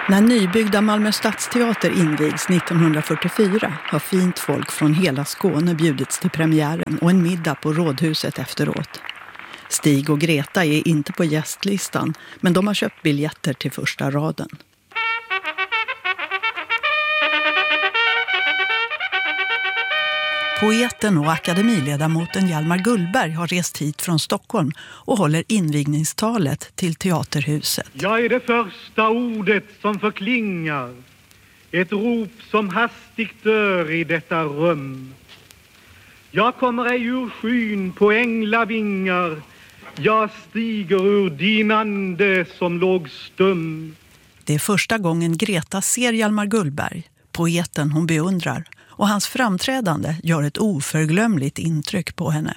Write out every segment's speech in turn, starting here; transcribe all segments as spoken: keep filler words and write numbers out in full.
När nybyggda Malmö stadsteater invigs nittonhundrafyrtiofyra har fint folk från hela Skåne bjudits till premiären och en middag på rådhuset efteråt. Stig och Greta är inte på gästlistan, men de har köpt biljetter till första raden. Poeten och akademiledamoten Hjalmar Gullberg har rest hit från Stockholm och håller invigningstalet till Teaterhuset. Jag är det första ordet som förklingar, ett rop som hastigt dör i detta rum. Jag kommer ej ur skyn på änglavingar, jag stiger ur din ande som låg stum. Det är första gången Greta ser Hjalmar Gullberg, poeten hon beundrar, och hans framträdande gör ett oförglömligt intryck på henne.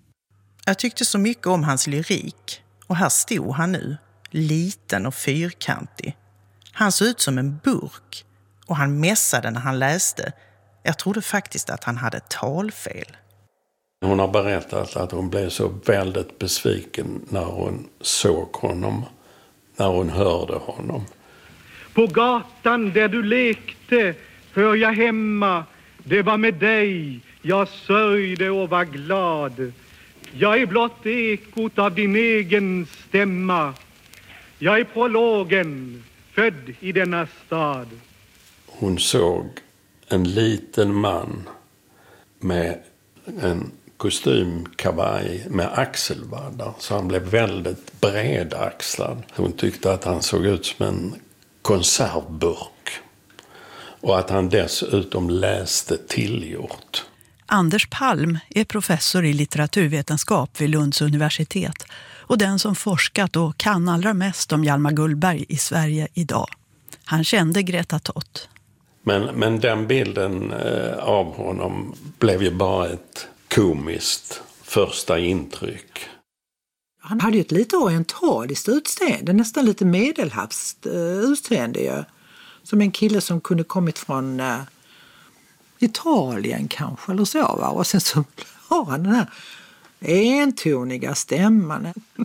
Jag tyckte så mycket om hans lyrik, och här stod han nu, liten och fyrkantig. Han såg ut som en burk, och han mässade när han läste. Jag trodde faktiskt att han hade talfel. Hon har berättat att hon blev så väldigt besviken när hon såg honom, när hon hörde honom. På gatan där du lekte hör jag hemma, det var med dig jag sörjde och var glad. Jag är blott ekot av din egen stämma, jag är prologen, född i denna stad. Hon såg en liten man med en kostymkavaj med axelvaddar, så han blev väldigt bredaxlad. Hon tyckte att han såg ut som en konservburk och att han dessutom läste tillgjort. Anders Palm är professor i litteraturvetenskap vid Lunds universitet och den som forskat och kan allra mest om Hjalmar Gullberg i Sverige idag. Han kände Greta Tott. Men, men den bilden eh, av honom blev ju bara ett komiskt första intryck. Han hade ju ett lite orientaliskt utseende, nästan lite medelhavskt uh, utseende ju. Som en kille som kunde kommit från uh, Italien kanske eller så, va? Och sen så har han den här entoniga stämman.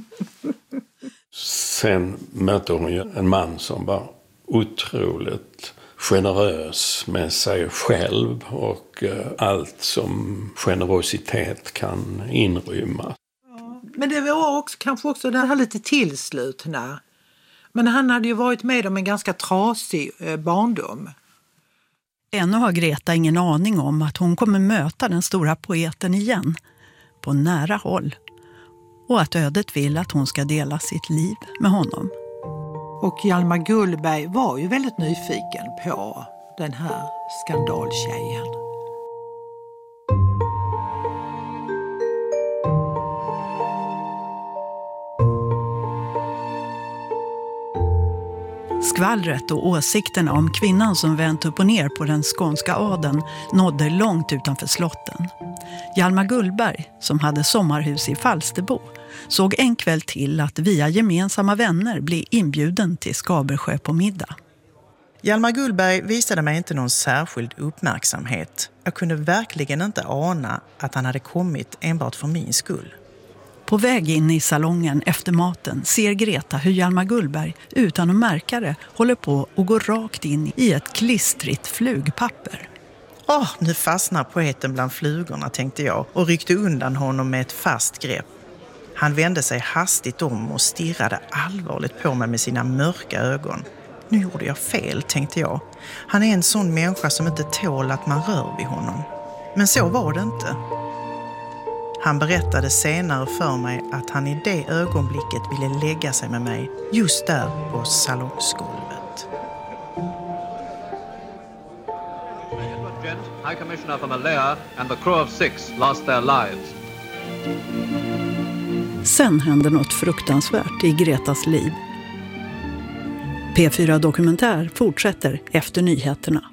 Sen mötte hon ju en man som var otroligt generös med sig själv och uh, allt som generositet kan inrymma. Men det var också, kanske också det här lite tillslutna. Men han hade ju varit med om en ganska trasig eh, barndom. Ännu har Greta ingen aning om att hon kommer möta den stora poeten igen. På nära håll. Och att ödet vill att hon ska dela sitt liv med honom. Och Hjalmar Gullberg var ju väldigt nyfiken på den här skandaltjejen. Skvallret och åsikterna om kvinnan som vänt upp och ner på den skånska adeln nådde långt utanför slotten. Hjalmar Gullberg, som hade sommarhus i Falsterbo, såg en kväll till att via gemensamma vänner bli inbjuden till Skabersjö på middag. Hjalmar Gullberg visade mig inte någon särskild uppmärksamhet. Jag kunde verkligen inte ana att han hade kommit enbart för min skull. På väg in i salongen efter maten ser Greta hur Hjalmar Gullberg utan att märka det håller på att gå rakt in i ett klistrigt flugpapper. Åh, oh, nu fastnar poeten bland flugorna, tänkte jag och ryckte undan honom med ett fast grepp. Han vände sig hastigt om och stirrade allvarligt på mig med sina mörka ögon. Nu gjorde jag fel, tänkte jag. Han är en sån människa som inte tål att man rör vid honom. Men så var det inte. Han berättade senare för mig att han i det ögonblicket ville lägga sig med mig just där på salongsgolvet. High Commissioner for Malaya and the crew of six lost their lives. Sen hände något fruktansvärt i Gretas liv. P fyra Dokumentär fortsätter efter nyheterna.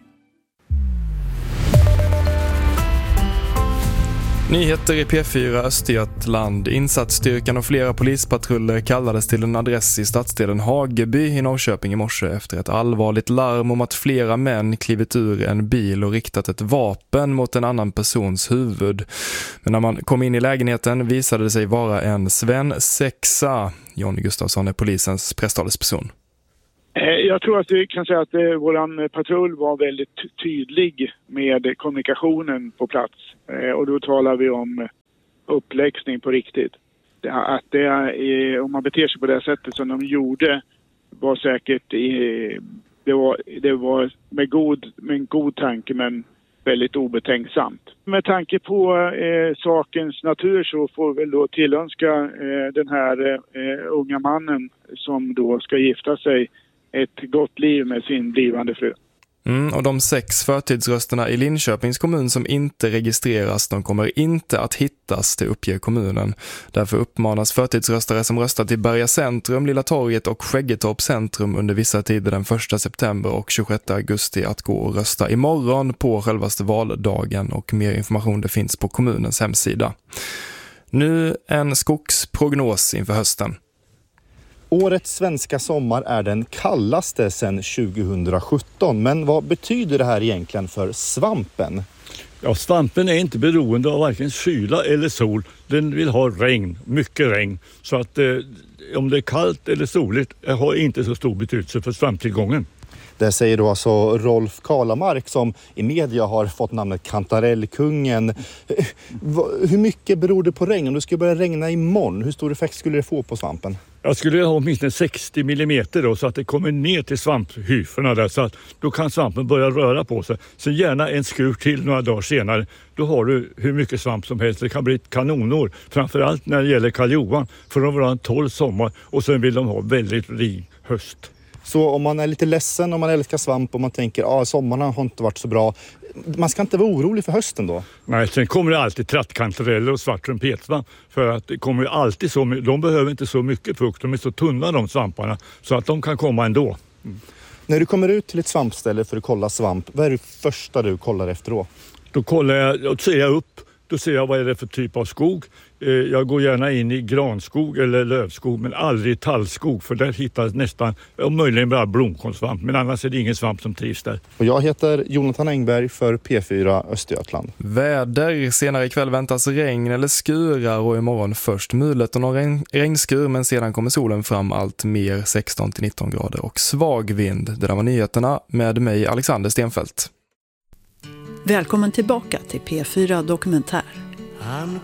Nyheter i P fyra Östergötland. Insatsstyrkan och flera polispatruller kallades till en adress i stadsdelen Hageby i Norrköping i morse efter ett allvarligt larm om att flera män klivit ur en bil och riktat ett vapen mot en annan persons huvud. Men när man kom in i lägenheten visade det sig vara en Sven Sexa. Johnny Gustafsson är polisens presstalesperson. Jag tror att vi kan säga att eh, våran patrull var väldigt tydlig med kommunikationen på plats. Eh, och då talar vi om uppläxning på riktigt. Det, att det, eh, om man beter sig på det sättet som de gjorde var säkert eh, det var, det var med, god, med en god tanke men väldigt obetänksamt. Med tanke på eh, sakens natur så får vi väl då tillönska eh, den här eh, unga mannen som då ska gifta sig ett gott liv med sin blivande fru. Mm, och de sex förtidsrösterna i Linköpings kommun som inte registreras, de kommer inte att hittas, det uppger kommunen. Därför uppmanas förtidsröstare som röstat i Berga centrum, Lilla torget och Skäggetorp centrum under vissa tider den första september och tjugosjätte augusti att gå och rösta imorgon på självaste valdagen, och mer information det finns på kommunens hemsida. Nu en skogsprognos inför hösten. Årets svenska sommar är den kallaste sedan tjugohundrasjutton. Men vad betyder det här egentligen för svampen? Ja, svampen är inte beroende av varken kyla eller sol. Den vill ha regn, mycket regn. Så att eh, om det är kallt eller soligt har inte så stor betydelse för svamptillgången. Det säger då alltså Rolf Kalamark som i media har fått namnet Kantarellkungen. Hur mycket beror det på regn? Om det skulle börja regna imorgon, hur stor effekt skulle det få på svampen? Jag skulle ha åtminstone sextio millimeter då, så att det kommer ner till svamphyferna där, så att då kan svampen börja röra på sig. Så gärna en skur till några dagar senare. Då har du hur mycket svamp som helst. Det kan bli ett kanonår. Framförallt när det gäller Karl Johan. För de vill ha en tolv sommar och sen vill de ha väldigt rik höst. Så om man är lite ledsen, om man älskar svamp och man tänker att ah, sommarna har inte varit så bra. Man ska inte vara orolig för hösten då? Nej, sen kommer det alltid trattkantareller och svart trumpetsvamp. För att det kommer alltid så, de behöver inte så mycket fukt. De är så tunna de svamparna så att de kan komma ändå. Mm. När du kommer ut till ett svampställe för att kolla svamp, vad är det första du kollar efter då? Då kollar jag, då ser jag upp. Då ser jag vad är det för typ av skog. Jag går gärna in i granskog eller lövskog, men aldrig tallskog, för där hittas nästan, och möjligen bara blomkålssvamp, men annars är det ingen svamp som trivs där. Och jag heter Jonathan Engberg för P fyra Östergötland. Väder, senare ikväll väntas regn eller skurar och imorgon först mulet och någon regn, regnskur, men sedan kommer solen fram allt mer, sexton till nitton grader och svag vind. Det där var nyheterna med mig, Alexander Stenfeldt. Välkommen tillbaka till P fyra Dokumentär.